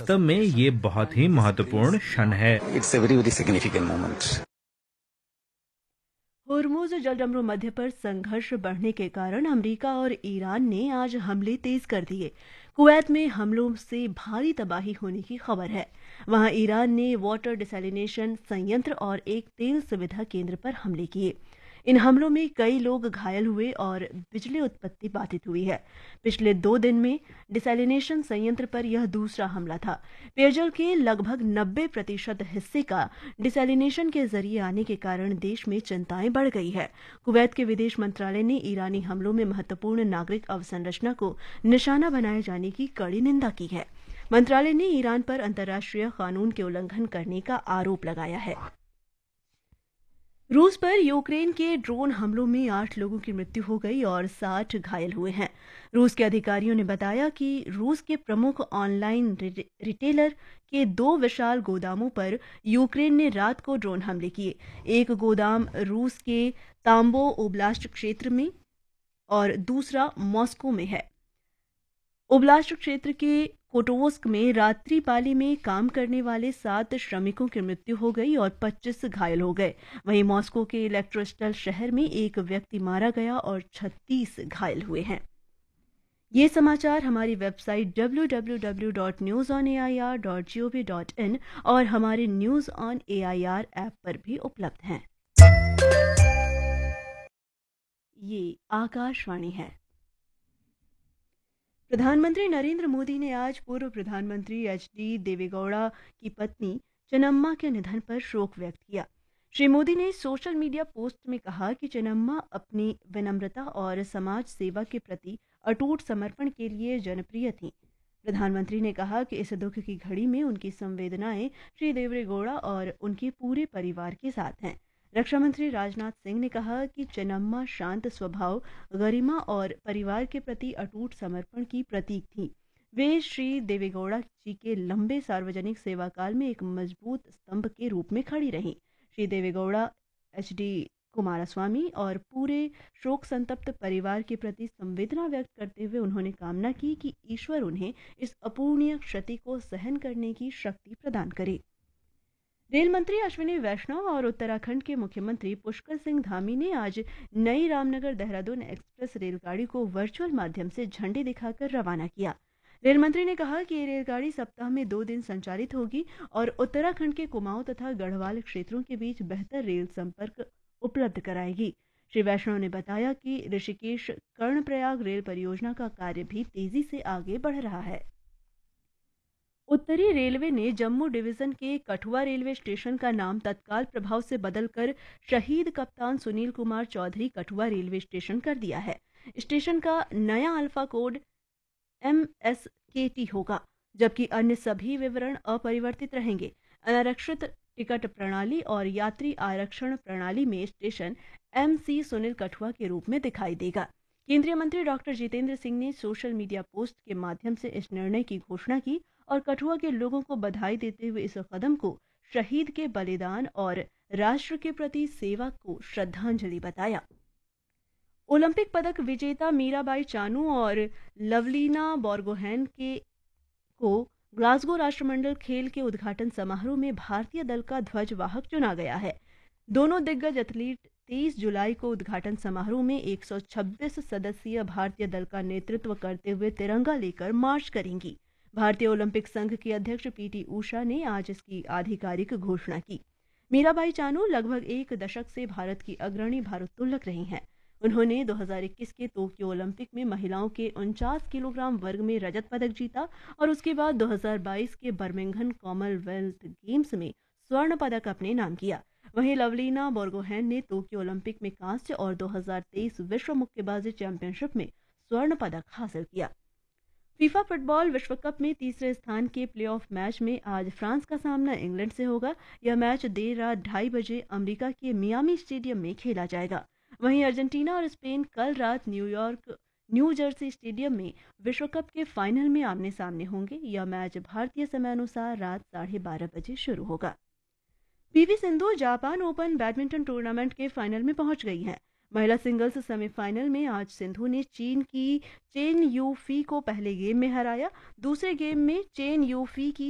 वास्तव में ये बहुत ही महत्वपूर्ण क्षण है। It's a very, very significant moment. Hormuz जलडमरू मध्य पर संघर्ष बढ़ने के कारण अमेरिका और ईरान ने आज हमले तेज कर दिए। कुवैत में हमलों से भारी तबाही होने की खबर है। वहां ईरान ने वाटर डिसैलिनेशन संयंत्र और एक तेल सुविधा केंद्र पर हमले किए। इन हमलों में कई लोग घायल हुए और बिजली उत्पत्ति बाधित हुई है। पिछले 2 दिन में डिसैलिनेशन संयंत्र पर यह दूसरा हमला था। पेयजल के लगभग 90% हिस्से का डिसैलिनेशन के जरिए आने के कारण देश में चिंताएं बढ़ गई है। कुवैत के विदेश मंत्रालय ने ईरानी हमलों में महत्वपूर्ण नागरिक अवसंरचना को निशाना बनाए जाने की कड़ी निंदा की है। मंत्रालय ने ईरान पर अंतर्राष्ट्रीय कानून के उल्लंघन करने का आरोप लगाया है। रूस पर यूक्रेन के ड्रोन हमलों में 8 लोगों की मृत्यु हो गई और 60 घायल हुए हैं। रूस के अधिकारियों ने बताया कि रूस के प्रमुख ऑनलाइन रिटेलर के 2 विशाल गोदामों पर यूक्रेन ने रात को ड्रोन हमले किए। एक गोदाम रूस के तांबो ओब्लास्ट क्षेत्र में और दूसरा मॉस्को में है। ओब्लास्ट क्षेत्र के कोटोवस्क में रात्रि पाली में काम करने वाले 7 श्रमिकों की मृत्यु हो गई और 25 घायल हो गए। वहीं मॉस्को के इलेक्ट्रोस्टल शहर में एक व्यक्ति मारा गया और 36 घायल हुए हैं। ये समाचार हमारी वेबसाइट www.newsonair.gov.in और हमारे न्यूज ऑन एआईआर ऐप पर भी उपलब्ध हैं। ये आकाशवाणी है। प्रधानमंत्री नरेंद्र मोदी ने आज पूर्व प्रधानमंत्री एच.डी. देवेगौड़ा की पत्नी चेन्नम्मा के निधन पर शोक व्यक्त किया। श्री मोदी ने सोशल मीडिया पोस्ट में कहा कि चेन्नम्मा अपनी विनम्रता और समाज सेवा के प्रति अटूट समर्पण के लिए जनप्रिय थीं। प्रधानमंत्री ने कहा कि इस दुख की घड़ी में उनकी संवेदनाएं श्री देवेगौड़ा और उनके पूरे परिवार के साथ हैं। रक्षा मंत्री राजनाथ सिंह ने कहा कि चेन्नम्मा शांत स्वभाव, गरिमा और परिवार के प्रति अटूट समर्पण की प्रतीक थी। वे श्री देवेगौड़ा जी के लंबे सार्वजनिक सेवा काल में एक मजबूत स्तंभ के रूप में खड़ी रहीं। श्री देवेगौड़ा, एच.डी. कुमारस्वामी और पूरे शोक संतप्त परिवार के प्रति संवेदना व्यक्त करते हुए उन्होंने कामना की कि ईश्वर उन्हें इस अपूर्णीय क्षति को सहन करने की शक्ति प्रदान करे। रेल मंत्री अश्विनी वैष्णव और उत्तराखंड के मुख्यमंत्री पुष्कर सिंह धामी ने आज नई रामनगर देहरादून एक्सप्रेस रेलगाड़ी को वर्चुअल माध्यम से झंडी दिखाकर रवाना किया। रेल मंत्री ने कहा कि ये रेलगाड़ी सप्ताह में 2 दिन संचालित होगी और उत्तराखंड के कुमाऊं तथा गढ़वाल क्षेत्रों के बीच बेहतर रेल संपर्क उपलब्ध कराएगी। श्री वैष्णव ने बताया कि ऋषिकेश कर्णप्रयाग रेल परियोजना का कार्य भी तेजी से आगे बढ़ रहा है। उत्तरी रेलवे ने जम्मू डिवीजन के कठुआ रेलवे स्टेशन का नाम तत्काल प्रभाव से बदलकर शहीद कप्तान सुनील कुमार चौधरी कठुआ रेलवे स्टेशन कर दिया है। स्टेशन का नया अल्फा कोड MSKT होगा, जबकि अन्य सभी विवरण अपरिवर्तित रहेंगे। अनारक्षित टिकट प्रणाली और यात्री आरक्षण प्रणाली में स्टेशन MC सुनील कठुआ के रूप में दिखाई देगा। केंद्रीय मंत्री डॉक्टर जितेंद्र सिंह ने सोशल मीडिया पोस्ट के माध्यम से इस निर्णय की घोषणा की और कठुआ के लोगों को बधाई देते हुए इस कदम को शहीद के बलिदान और राष्ट्र के प्रति सेवा को श्रद्धांजलि बताया। ओलंपिक पदक विजेता मीराबाई चानू और लवलीना बोर्गोहेन को ग्लासगो राष्ट्रमंडल खेल के उद्घाटन समारोह में भारतीय दल का ध्वजवाहक चुना गया है। दोनों दिग्गज एथलीट 23 जुलाई को उद्घाटन समारोह में 126 सदस्यीय भारतीय दल का नेतृत्व करते हुए तिरंगा लेकर मार्च करेंगी। भारतीय ओलंपिक संघ की अध्यक्ष PT उषा ने आज इसकी आधिकारिक घोषणा की। मीराबाई चानू लगभग 1 दशक से भारत की अग्रणी भारोत्तोलक रही हैं। उन्होंने 2021 के टोक्यो ओलंपिक में महिलाओं के 49 किलोग्राम वर्ग में रजत पदक जीता और उसके बाद 2022 के बर्मिंघम कॉमनवेल्थ गेम्स में स्वर्ण पदक अपने नाम किया। वहीं लवलीना बोर्गोहेन ने टोक्यो ओलंपिक में कांस्य और 2023 विश्व मुक्केबाजी चैंपियनशिप में स्वर्ण पदक हासिल किया। फीफा फुटबॉल विश्व कप में तीसरे स्थान के प्लेऑफ मैच में आज फ्रांस का सामना इंग्लैंड से होगा। यह मैच देर रात 2:30 बजे अमेरिका के मियामी स्टेडियम में खेला जाएगा। वहीं अर्जेंटीना और स्पेन कल रात न्यू जर्सी स्टेडियम में विश्व कप के फाइनल में आमने सामने होंगे। यह मैच भारतीय समय अनुसार रात 12:30 बजे शुरू होगा। PV Sindhu Japan open badminton tournament के फाइनल में पहुंच गई हैं। महिला सिंगल्स सेमीफाइनल में आज सिंधु ने चीन की चेन यू फी को पहले गेम में हराया। दूसरे गेम में चेन यू फी की